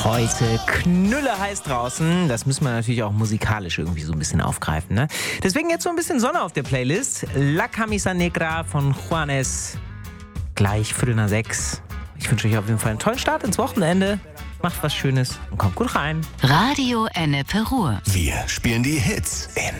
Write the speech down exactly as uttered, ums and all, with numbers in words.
Heute Knülle heiß draußen. Das müssen wir natürlich auch musikalisch irgendwie so ein bisschen aufgreifen, ne? Deswegen jetzt so ein bisschen Sonne auf der Playlist. La Camisa Negra von Juanes. Gleich Viertel nach sechs. Ich wünsche euch auf jeden Fall einen tollen Start ins Wochenende. Macht was Schönes und kommt gut rein. Radio Ennepe Ruhr. Wir spielen die Hits in